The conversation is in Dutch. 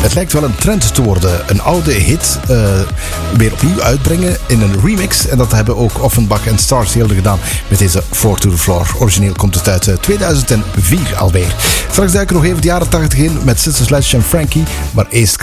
Het lijkt wel een trend te worden. Een oude hit weer opnieuw uitbrengen in een remix. En dat hebben ook Offenbach en Starsailor gedaan met deze 4 to the Floor. Origineel komt het uit 2004 alweer. Straks duiken we nog even de jaren 80 in met Sister Sledge en Frankie. Maar eerst